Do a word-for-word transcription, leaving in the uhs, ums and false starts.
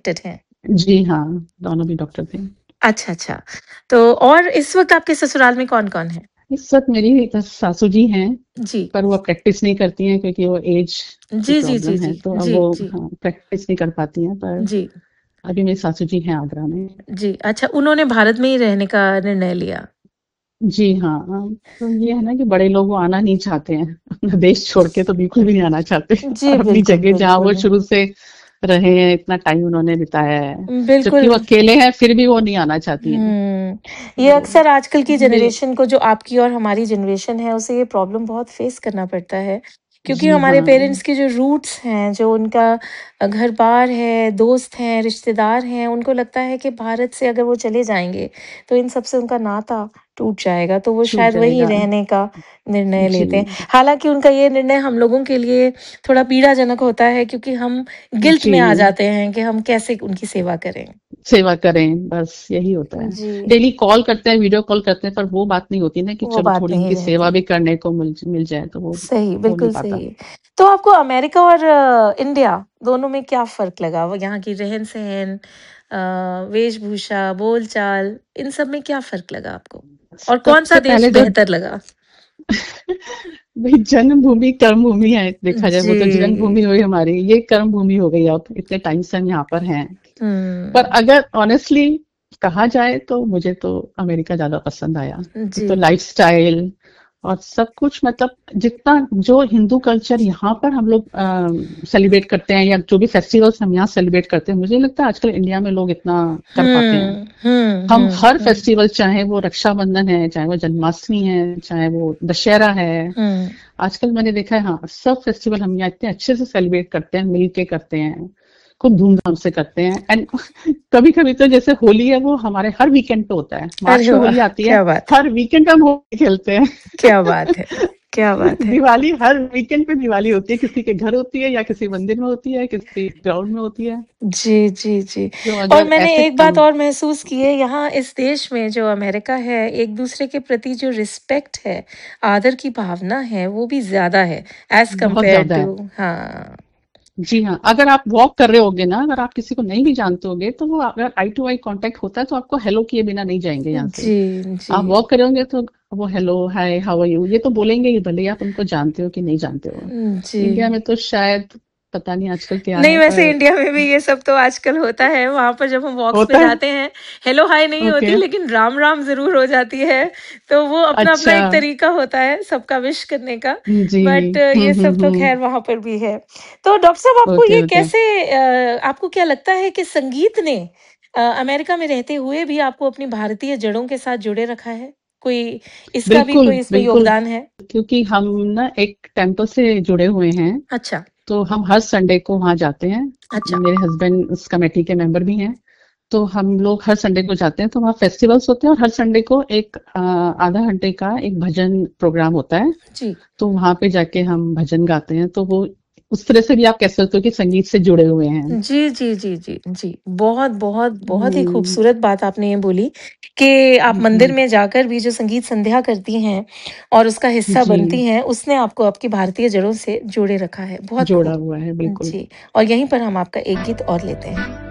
Connected हैं? जी हाँ, दोनों भी डॉक्टर थे। अच्छा, अच्छा। तो और इस वक़्त आपके ससुराल में कौन-कौन है? इस वक़्त मेरी बस सासू जी हैं, जी। पर वो अब प्रैक्टिस नहीं करती हैं क्योंकि वो एज की जी, जी, जी, प्रॉब्लम है, जी। तो अब जी, वो जी। हाँ, प्रैक्टिस नहीं कर पाती हैं, पर जी। अभी मेरी सासू जी हैं आगरा में। जी, अच्छा उन्होंने भारत में ही रहने का निर्णय लिया। जी हाँ, हाँ, तो ये है ना कि बड़े लोग वो आना नहीं चाहते हैं, अपना देश छोड़ के तो बिल्कुल भी नहीं आना चाहते जी, और अपनी बिल्कुल, जगह जहाँ वो बिल्कुल। शुरू से रहे हैं, इतना टाइम उन्होंने बिताया है, जबकि वो बिल्कुल। अकेले हैं फिर भी वो नहीं आना चाहती हैं। हुँ, ये तो अक्सर आजकल की मे जनरेशन को जो आपकी और हमारी जनरेशन है, उसे ये प्रॉब्लम बहुत फेस करना पड़ता है। क्योंकि जी हमारे हाँ। पेरेंट्स के जो रूट्स हैं, जो उनका अ, घर-बार है, दोस्त हैं, रिश्तेदार हैं, उनको लगता है कि भारत से अगर वो चले जाएँगे, तो इन सब से उनका नाता टूट जाएगा, तो वो छूट शायद वहीं जाएगा। रहने का निर्णय जी। लेते हैं। हालाँकि उनका ये निर्णय हम लोगों के लिए थोड़ा पीड़ाजनक होता है क्योंकि हम गिल्ट में आ जी। जाते हैं कि हम कैसे उनकी सेवा करें। सेवा करें, बस यही होता है। जी। डेली कॉल करते हैं, वीडियो कॉल करते हैं, पर वो बात नहीं होती ना कि वो चलो बात थोड़ी नहीं इनकी सेवा रहती। भी करने को मिल मिल जाए, तो वो सही, हो नहीं बिल्कुल पाता। सही। तो आपको अमेरिका और अ, इंडिया दोनों में क्या फ़र्क लगा? वो यहाँ की रहन-सहन अ, वेशभूषा, बोलचाल, इन सब में क्या फ़र्क लगा आपको? और कौन-सा सबसे देश पहले तो बेहतर लगा? भई जन्मभूमि, कर्मभूमि है देखा जाए, वो तो जी। जन्मभूमि हुई हमारी, ये कर्मभूमि हो गई अब, इतने टाइम से हम यहाँ पर हैं। पर हुँ। अगर ऑनेस्टली कहा जाए तो मुझे तो अमेरिका ज़्यादा पसंद आया। एक तो जी। लाइफ़स्टाइल और सब कुछ, मतलब जितना जो हिंदू कल्चर यहाँ पर हम लोग अ, सेलिब्रेट करते हैं या जो भी फेस्टिवल्स हम यहाँ सेलिब्रेट करते हैं, मुझे नहीं लगता आजकल इंडिया में लोग इतना कर पाते हैं। हुँ, हुँ, हम हुँ, हर हुँ, फेस्टिवल, चाहे वो रक्षाबंधन है, चाहे वो जन्माष्टमी है, चाहे वो दशहरा है, हुँ। आजकल मैंने देखा है हाँ, सब फेस्टिवल हम यहाँ इतने अच्छे से सेलिब्रेट करते हैं, मिल के करते हैं, खूब धूमधाम से करते हैं। एंड कभी कभी तो जैसे होली है, वो हमारे हर वीकेंड पे होता है, मार्च अरे में वाह! होली आती है, क्या बात है! हर वीकेंड पे हम होली खेलते हैं। क्या बात है! क्या बात है! दिवाली हर वीकेंड पे दिवाली होती है, किसी के घर होती है या किसी मंदिर में होती है, किसी ग्राउंड में होती है। जी, जी, जी। जो और अगर मैंने ऐसे एक बात कम और महसूस की है, यहाँ इस देश में जो अमेरिका है, एक-दूसरे के प्रति जो रिस्पेक्ट है, आदर की भावना है, वो भी ज़्यादा है, एज़ बहुत कंपेयर्ड ज्यादा है। टू हाँ। जी हाँ, अगर आप वॉक कर रहे होगे ना, अगर आप किसी को नहीं भी जानते होगे, तो वो अगर आई टू आई कांटेक्ट होता है तो आपको हेलो किए बिना नहीं जाएंगे यहाँ से। जी, जी। आप वॉक करोगे तो वो hello, hi, how are you, ये तो बोलेंगे ही, भले ही आप उनको जानते हो कि नहीं जानते हो। उम, इंडिया जी। में तो शायद पता नहीं आजकल क्या नहीं, है, वैसे पर इंडिया में भी ये सब तो आजकल होता है, वहाँ पर जब हम वॉक्स पे होता है। जाते हैं, हेलो हाय नहीं ओके। होती, लेकिन राम-राम ज़रूर हो जाती है। तो वो अपना-अपना अच्छा। एक तरीका होता है सबका विश करने का, जी। बट हम्म ये हम्म सब तो हम्म। ख़ैर वहाँ पर भी है। तो डॉक्टर साहब आपको ओके ये ओके। कैसे अ, आपको क्या लगता है कि संगीत ने अ, अमेरिका में रहते हुए भी आपको अपनी भारतीय जड़ों के साथ जोड़े रखा है? कोई इसका भी बिल्कुल कोई इसमें बिल्कुल, योगदान है? क्योंकि हम ना एक टेम्पल से जुड़े हुए हैं, अच्छा, तो हम हर संडे को वहाँ जाते हैं। अच्छा। मेरे हस्बैंड उस कमेटी के मेंबर भी हैं, तो हम लोग हर संडे को जाते हैं, तो वहाँ फेस्टिवल्स होते हैं और हर संडे को एक अ, आधा घंटे का एक भजन प्रोग्राम होता है, जी। तो वहाँ पे जाके हम भजन गाते हैं, तो वो उस तरह से भी आप कह सकते हो कि संगीत से जुड़े हुए हैं। जी, जी, जी, जी, जी। बहुत, बहुत, बहुत ही हम्म खूबसूरत बात आपने ये बोली कि आप मंदिर हम्म, में जाकर भी जो संगीत संध्या करती हैं और उसका हिस्सा जी, बनती हैं, उसने आपको आपकी भारतीय जड़ों से जोड़े रखा है। बहुत जोड़ा खूब। हुआ है बिल्कुल। जी, और यहीं पर हम आपका एक गीत और लेते हैं।